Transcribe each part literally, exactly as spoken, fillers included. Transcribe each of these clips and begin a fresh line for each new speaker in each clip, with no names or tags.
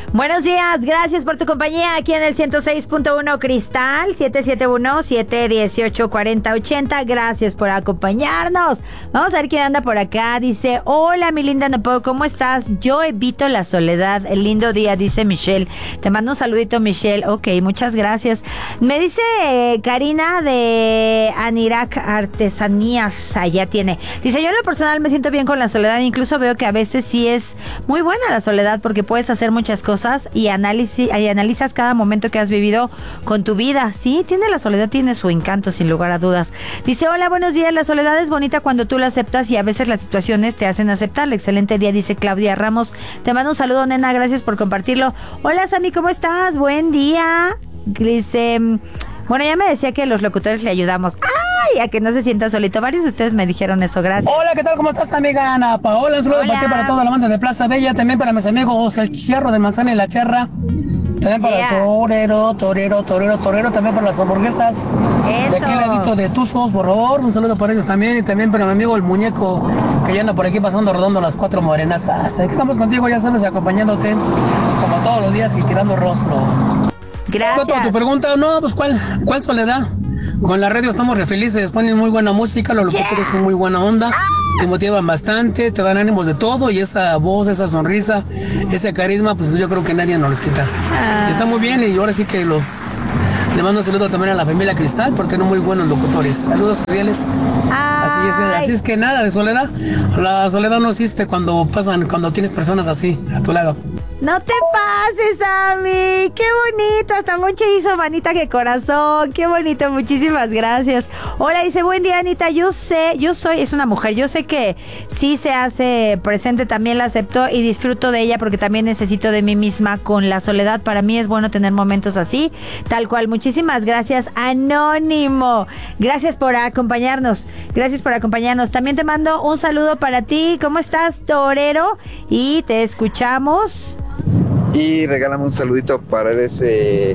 Buenos días, gracias por tu compañía aquí en el ciento seis punto uno Cristal, siete siete uno, siete uno ocho, cuatro cero ocho cero. Gracias por acompañarnos. Vamos a ver quién anda por acá. Dice, hola mi linda Nopo, ¿cómo estás? Yo evito la soledad. El lindo día, dice Michelle. Te mando un saludito, Michelle. Ok, muchas gracias. Me dice eh, Karina de Anirak Artesanías, allá tiene. Dice, yo en lo personal me siento bien con la soledad. Incluso veo que a veces sí es muy buena la soledad porque puedes hacer muchas cosas y, análisis, y analizas cada momento que has vivido con tu vida. Sí, tiene la soledad, tiene su encanto sin lugar a dudas. Dice, hola, buenos días, la soledad es bonita cuando tú la aceptas y a veces las situaciones te hacen aceptarla. Excelente día, dice Claudia Ramos. Te mando un saludo, nena, gracias por compartirlo. Hola, Sammy, ¿cómo estás? Buen día. Dice, bueno, ya me decía que los locutores le ayudamos. ¡Ay! A que no se sienta solito. Varios de ustedes me dijeron eso, gracias.
Hola, ¿qué tal? ¿Cómo estás, amiga Ana Paola? Un saludo para ti, para toda la banda de Plaza Bella. También para mis amigos El Chierro de Manzana y La Cherra. También para yeah. Torero, Torero, Torero, Torero. También para las hamburguesas. Eso. De aquí al ladito de Tuzos, por favor. Un saludo para ellos también. Y también para mi amigo El Muñeco, que ya anda por aquí pasando rodando las cuatro morenazas. Aquí estamos contigo, ya sabes, acompañándote como todos los días y tirando rostro.
Gracias.
¿Cuánto tu pregunta? No, pues ¿cuál, cuál soledad? Con la radio estamos re felices, ponen muy buena música, los locutores yeah. son muy buena onda, te motivan bastante, te dan ánimos de todo y esa voz, esa sonrisa, ese carisma, pues yo creo que nadie nos los quita. Ah. Está muy bien y ahora sí que los... Le mando un saludo también a la familia Cristal por tener muy buenos locutores. Saludos cordiales. Así es, así es que nada de soledad. La soledad no existe cuando pasan, cuando tienes personas así a tu lado.
No te pases, Ami. Qué bonito. Hasta Monche hizo manita que corazón. Qué bonito. Muchísimas gracias. Hola, dice, buen día, Anita. Yo sé, yo soy, es una mujer. Yo sé que sí se hace presente, también la acepto y disfruto de ella porque también necesito de mí misma con la soledad. Para mí es bueno tener momentos así, tal cual. Muchísimas gracias, Anónimo. Gracias por acompañarnos. Gracias por acompañarnos. También te mando un saludo para ti. ¿Cómo estás, Torero? Y te escuchamos.
Y regálame un saludito para ese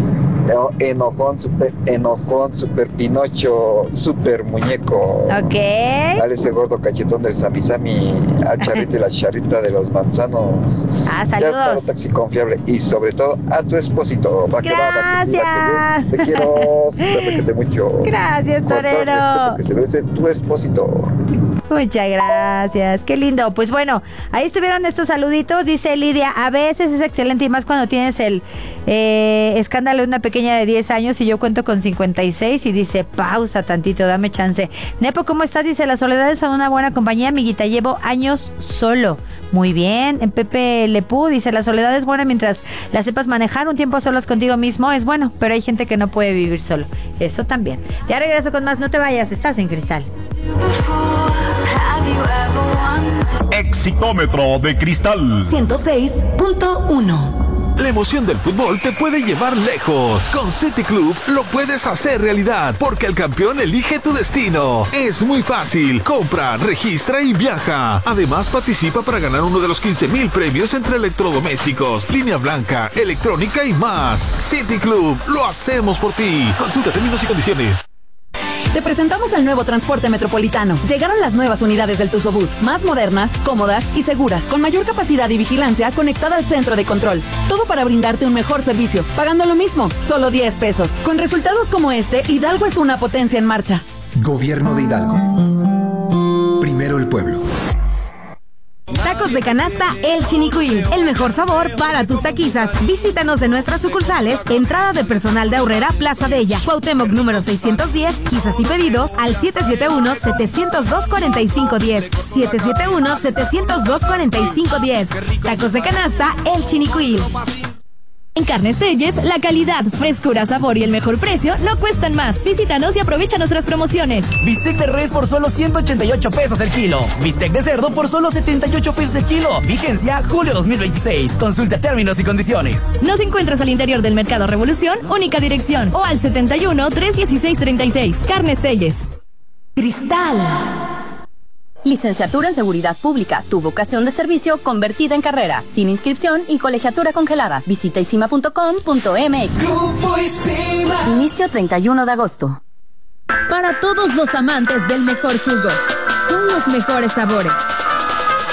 enojón, super, enojón, super Pinocho, super muñeco.
Ok.
Dale ese gordo cachetón del Sami Sami, al charrito y la charrita de los manzanos.
Ah, saludos.
Ya está taxi confiable y sobre todo a tu esposito. Va
Gracias.
Que va, va que sí, va que te quiero, te quiero mucho.
Gracias, Torero.
Que se lo dice tu esposito.
Muchas gracias, qué lindo. Pues bueno, ahí estuvieron estos saluditos. Dice Lidia, a veces es excelente y más cuando tienes el eh, escándalo de una pequeña de diez años y yo cuento con cincuenta y seis y dice, pausa tantito, dame chance. Nepo, ¿cómo estás? Dice, la soledad es una buena compañía, amiguita, llevo años solo. Muy bien. En Pepe Lepú dice, la soledad es buena mientras la sepas manejar. Un tiempo solas contigo mismo es bueno, pero hay gente que no puede vivir solo. Eso también. Ya regreso con más, no te vayas, estás en Cristal.
Exitómetro de Cristal
ciento seis punto uno.
La emoción del fútbol te puede llevar lejos. Con City Club lo puedes hacer realidad, porque el campeón elige tu destino. Es muy fácil. Compra, registra y viaja. Además, participa para ganar uno de los quince mil premios entre electrodomésticos, línea blanca, electrónica y más. City Club, lo hacemos por ti. Consulta términos y condiciones.
Te presentamos el nuevo transporte metropolitano. Llegaron las nuevas unidades del Tuzobús, más modernas, cómodas y seguras, con mayor capacidad y vigilancia conectada al centro de control. Todo para brindarte un mejor servicio, pagando lo mismo, solo diez pesos. Con resultados como este, Hidalgo es una potencia en marcha.
Gobierno de Hidalgo. Primero el pueblo.
Tacos de canasta El Chinicuil, el mejor sabor para tus taquizas. Visítanos en nuestras sucursales, entrada de personal de Aurrera, Plaza Bella, Cuauhtémoc número seiscientos diez, quizás y pedidos al siete siete uno, siete cero dos, cuatro cinco uno cero, siete siete uno, siete cero dos, cuatro cinco uno cero. Tacos de canasta El Chinicuil.
En Carnes Telles, la calidad, frescura, sabor y el mejor precio no cuestan más. Visítanos y aprovecha nuestras promociones.
Bistec de res por solo ciento ochenta y ocho pesos el kilo. Bistec de cerdo por solo setenta y ocho pesos el kilo. Vigencia julio dos mil veintiséis. Consulta términos y condiciones.
Nos encuentras al interior del Mercado Revolución, única dirección, o al setenta y uno, trescientos dieciséis, treinta y seis. Carnes Telles.
Cristal.
Licenciatura en Seguridad Pública, tu vocación de servicio convertida en carrera, sin inscripción y colegiatura congelada. Visita isima punto com punto m x.
Grupo Isima.
Inicio treinta y uno de agosto.
Para todos los amantes del mejor jugo, con los mejores sabores.